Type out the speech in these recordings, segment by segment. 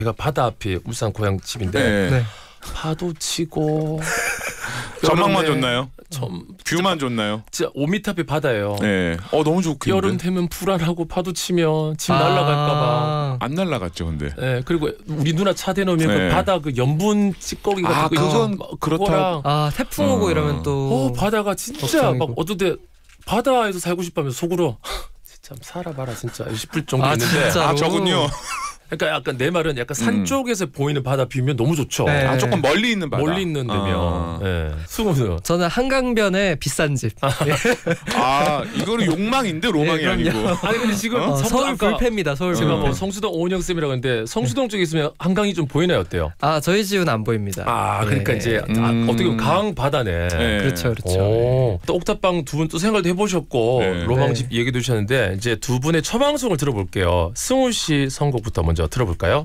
제가 바다 앞이 울산 고향 집인데 네. 네. 파도 치고 전망만 여름에 좋나요? 뷰만 좋나요? 진짜 5m 앞이 바다예요. 네. 너무 좋겠는데. 여름 되면 불안하고 파도 치면 집 날아갈까봐. 안 날라갔죠, 근데. 네, 그리고 우리 누나 차 대놓으면 네. 그 바다 그 연분 찌꺼기 같은 거 그건 그거랑 태풍 오고 이러면 또 바다가 진짜 걱정이고. 막 어떨 때 바다에서 살고 싶다면 속으로 참 살아봐라 진짜 싶을 정도였는데. 진짜로? 저군요. 그러니까 약간 내 말은 약간 산 쪽에서 보이는 바다 뷰면 너무 좋죠. 네. 조금 멀리 있는 바다. 멀리 있는 데면. 네. 승우는 저는 한강변에 비싼 집. 이거는 욕망인데 로망이 네, 아니고. 아니 근데 지금 서울 아까 불패입니다. 서울 제가 불패. 뭐 성수동 오은영 쌤이라고 하는데 성수동 쪽에 있으면 한강이 좀 보이나요 어때요? 저희 집은 안 보입니다. 그러니까 네. 이제 어떻게 보면 강 바다네. 네. 그렇죠. 또 옥탑방 두 분 또 생활도 해보셨고 네. 로망집 얘기도 해주셨는데 이제 두 분의 첫 방송을 들어볼게요. 승우 씨 선곡부터 먼저 들어볼까요?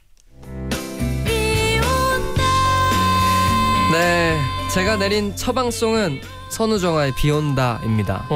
네, 제가 내린 처방송은 선우정아의 비온다입니다.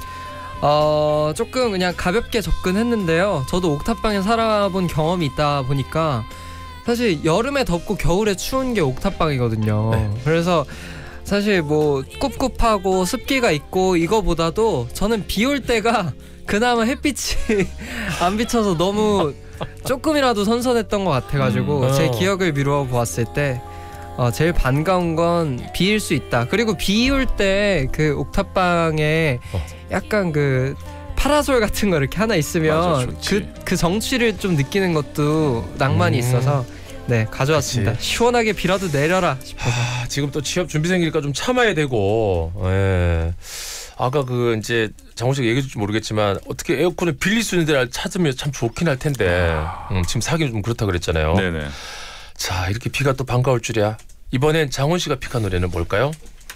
조금 그냥 가볍게 접근했는데요. 저도 옥탑방에 살아본 경험이 있다 보니까 사실 여름에 덥고 겨울에 추운 게 옥탑방이거든요. 네. 그래서 사실 뭐 꿉꿉하고 습기가 있고 이거보다도 저는 비 올 때가 그나마 햇빛이 안 비쳐서 너무 조금이라도 선선했던 것 같아가지고 제 기억을 미루어 보았을 때 제일 반가운 건 비일 수 있다. 그리고 비 올 때 그 옥탑방에 약간 그 파라솔 같은 거 이렇게 하나 있으면 그 정취를 좀 느끼는 것도 낭만이 있어서 네 가져왔습니다. 그치. 시원하게 비라도 내려라 싶어서. 지금 또 취업 준비생이니까 좀 참아야 되고. 예. 아까 그 이제 장훈 씨가 얘기해 줄지 모르겠지만 어떻게 에어컨을 빌릴 수 있는 데를 찾으면 참 좋긴 할 텐데 지금 사기는 좀 그렇다 그랬잖아요. 네네. 자 이렇게 비가 또 반가울 줄이야. 이번엔 장훈 씨가 픽한 노래는 뭘까요?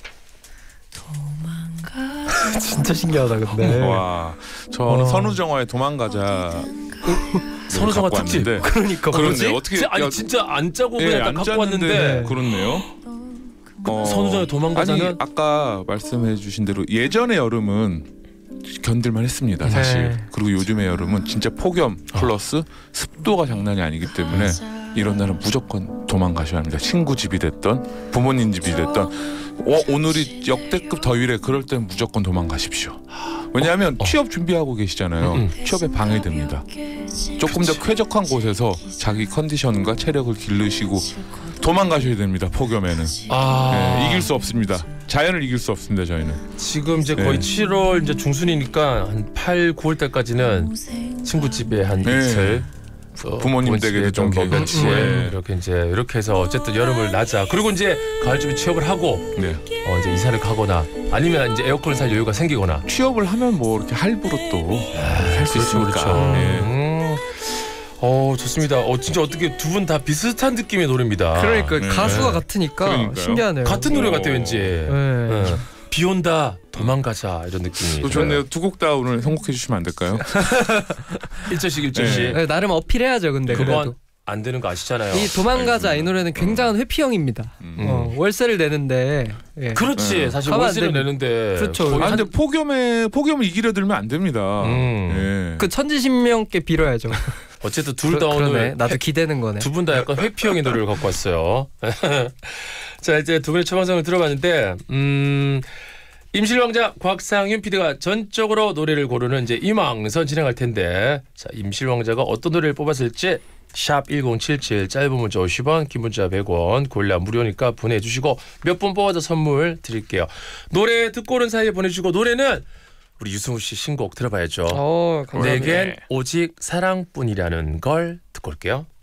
진짜 신기하다 근데. 와, 저는 선우정아의 도망가자. 선우정아 갖고 특집. 왔는데. 그러니까 그렇네요. 어떻게 진짜 안 짜고 그냥 딱 안 갖고 왔는데 그렇네요. 선우정아의 도망가자는 아니 아까 말씀해주신 대로 예전의 여름은 견딜만 했습니다 사실. 그리고 요즘의 여름은 진짜 폭염 플러스 습도가 장난이 아니기 때문에 이런 날은 무조건 도망가셔야 합니다. 친구 집이 됐던 부모님 집이 됐던 오늘이 역대급 더위래. 그럴 땐 무조건 도망가십시오. 왜냐하면 취업 준비하고 계시잖아요. 취업에 방해됩니다. 조금 더 쾌적한 곳에서 자기 컨디션과 체력을 기르시고 도망가셔야 됩니다. 폭염에는. 네, 이길 수 없습니다. 자연을 이길 수 없습니다. 저희는. 지금 이제 거의 7월 이제 중순이니까 한 8, 9월 때까지는 친구 집에 한 이틀. 부모님 댁에도 좀 같이 네. 이렇게 이제 이렇게 해서 어쨌든 여름을 나자. 그리고 이제 가을쯤에 취업을 하고 이제 이사를 가거나 아니면 이제 에어컨을 살 여유가 생기거나. 취업을 하면 뭐 이렇게 할부로 또 할 수 있으니까. 그렇죠. 좋습니다. 진짜 어떻게 두 분 다 비슷한 느낌의 노래입니다. 그러니까 가수가 같으니까 그러니까요. 신기하네요. 같은 노래 같아 왠지. 네. 비 온다 도망가자 이런 느낌이. 또 좋네요. 두 곡 다 오늘 선곡해 주시면 안 될까요? 1절씩 1절씩. 네, 나름 어필해야죠. 근데 그건 그래도 안 되는 거 아시잖아요. 이 도망가자 이 노래는 굉장한 회피형입니다. 월세를 내는데 그렇지. 사실 가만 안 월세를 되면- 내는데. 그렇죠. 거의 근데 폭염을 이기려 들면 안 됩니다. 그 천지신명께 빌어야죠. 어쨌든 둘 다 그러네. 오늘 나도 기대는 거네. 두 분 다 약간 회피형의 노래를 갖고 왔어요. 자 이제 두 분의 처방송을 들어봤는데 임실왕자 곽상윤 PD가 전적으로 노래를 고르는 이제 이망선 진행할 텐데 자 임실왕자가 어떤 노래를 뽑았을지 샵 1077 짧은 문자 50원 긴 문자 100원 골라 무료니까 보내주시고 몇 분 뽑아서 선물 드릴게요. 노래 듣고 오는 사이에 보내주시고 노래는 우리 유승우 씨 신곡 들어봐야죠. 감사합니다. 내겐 오직 사랑뿐이라는 걸 듣고 올게요.